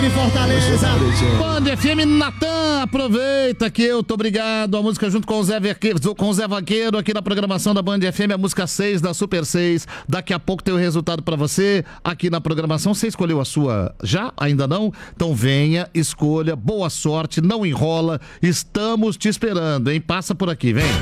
em Fortaleza. Band FM Natan, aproveita que eu tô obrigado. A música junto com o Zé Vaqueiro aqui na programação da Band FM, a música 6 da Super 6. Daqui a pouco tem o resultado pra você aqui na programação. Você escolheu a sua já? Ainda não? Então venha, escolha, boa sorte, não enrola. Estamos te esperando, hein? Passa por aqui, vem.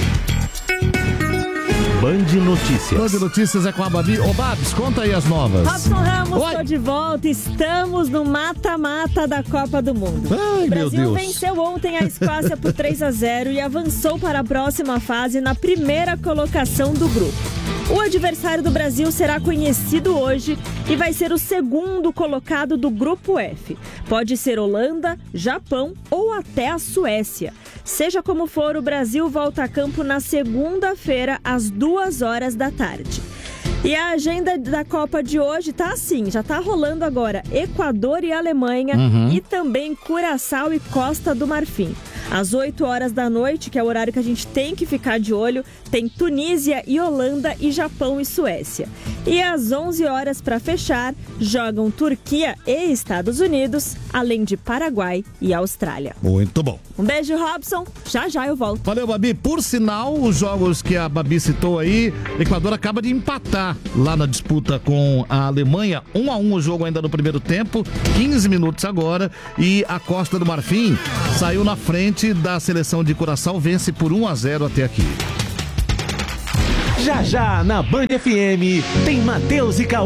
Band Notícias. Band Notícias é com a Babi. Ô, Babs, conta aí as novas. Robson Ramos, Oi. tô de volta. Estamos no mata-mata da Copa do Mundo. Ai, o Brasil meu Deus. venceu ontem a Escócia por 3-0 e avançou para a próxima fase na primeira colocação do grupo. O adversário do Brasil será conhecido hoje e vai ser o segundo colocado do Grupo F. Pode ser Holanda, Japão ou até a Suécia. Seja como for, o Brasil volta a campo na segunda-feira, às 14h. E a agenda da Copa de hoje tá assim, já tá rolando agora Equador e Alemanha e também Curaçao e Costa do Marfim. Às 8h, que é o horário que a gente tem que ficar de olho, tem Tunísia e Holanda e Japão e Suécia. E às 11h, para fechar, jogam Turquia e Estados Unidos, além de Paraguai e Austrália. Muito bom. Um beijo, Robson. Já eu volto. Valeu, Babi. Por sinal, os jogos que a Babi citou aí, o Equador acaba de empatar lá na disputa com a Alemanha. 1-1 o jogo ainda no primeiro tempo, 15 minutos agora. E a Costa do Marfim saiu na frente da seleção de Curaçao, vence por 1-0 até aqui. Já na Band FM tem Matheus e Cauã.